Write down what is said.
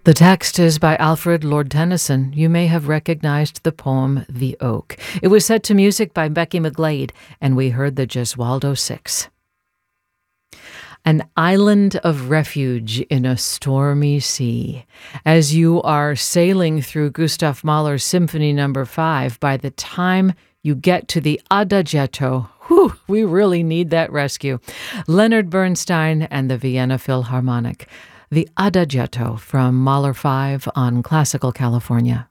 The text is by Alfred Lord Tennyson. You may have recognized the poem The Oak. It was set to music by Becky McGlade, and we heard the Gesualdo Six. An island of refuge in a stormy sea. As you are sailing through Gustav Mahler's Symphony No. 5, by the time you get to the Adagietto, we really need that rescue. Leonard Bernstein and the Vienna Philharmonic. The Adagietto from Mahler 5 on Classical California.